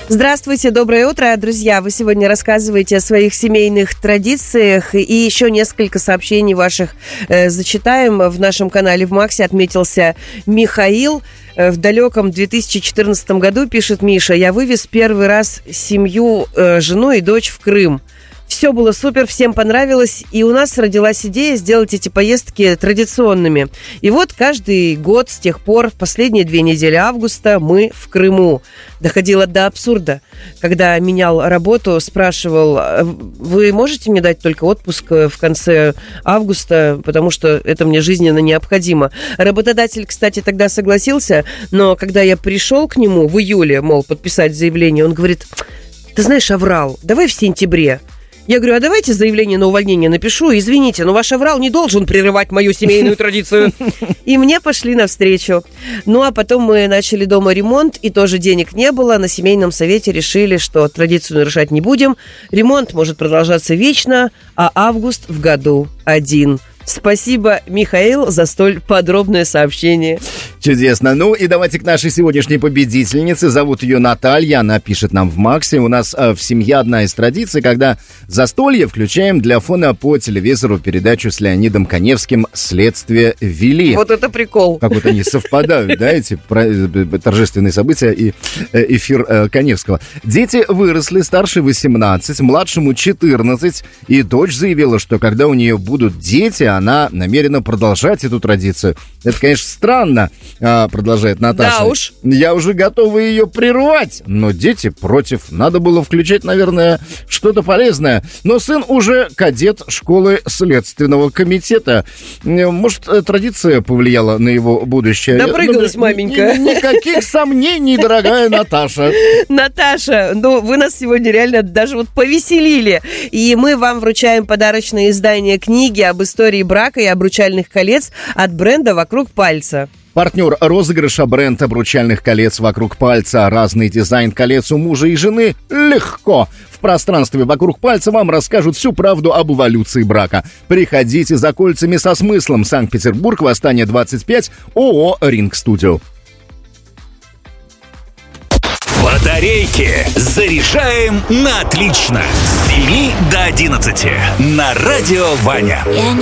Здравствуйте, доброе утро, друзья. Вы сегодня рассказываете о своих семейных традициях, и еще несколько сообщений ваших зачитаем. В нашем канале в Максе отметился Михаил. В далеком 2014 году, пишет Миша, я вывез первый раз семью, жену и дочь в Крым. Все было супер, всем понравилось, и у нас родилась идея сделать эти поездки традиционными. И вот каждый год с тех пор, в последние 2 недели августа, мы в Крыму. Доходило до абсурда. Когда менял работу, спрашивал, вы можете мне дать только отпуск в конце августа, потому что это мне жизненно необходимо. Работодатель, кстати, тогда согласился, но когда я пришел к нему в июле, мол, подписать заявление, он говорит, ты знаешь, аврал, давай в сентябре. Я говорю, а давайте заявление на увольнение напишу. Извините, но ваш аврал не должен прерывать мою семейную традицию. И мне пошли навстречу. Ну, а потом мы начали дома ремонт, и тоже денег не было. На семейном совете решили, что традицию нарушать не будем. Ремонт может продолжаться вечно, а август в году один. Спасибо, Михаил, за столь подробное сообщение. Чудесно. Ну и давайте к нашей сегодняшней победительнице. Зовут ее Наталья, она пишет нам в Максе. У нас в семье одна из традиций, когда застолье включаем для фона по телевизору передачу с Леонидом Каневским «Следствие вели». Вот это прикол. Как вот они совпадают, да, эти торжественные события и эфир Каневского. Дети выросли, старше 18, младшему 14, и дочь заявила, что когда у нее будут дети, она намерена продолжать эту традицию. Это, конечно, странно, продолжает Наташа. Да уж. Я уже готова ее прервать, но дети против. Надо было включать, наверное, что-то полезное. Но сын уже кадет школы Следственного комитета. Может, традиция повлияла на его будущее? Допрыгалась, маменька. Никаких сомнений, дорогая Наташа. Наташа, ну вы нас сегодня реально даже вот повеселили. И мы вам вручаем подарочное издание книги об истории брака и обручальных колец от бренда «Вокруг пальца». Партнер розыгрыша бренд обручальных колец «Вокруг пальца». Разный дизайн колец у мужа и жены легко. В пространстве «Вокруг пальца» вам расскажут всю правду об эволюции брака. Приходите за кольцами со смыслом. Санкт-Петербург, Восстание 25, ООО «Ринг Студио». Батарейки заряжаем на отлично. С 7 до 11 на Радио Ваня.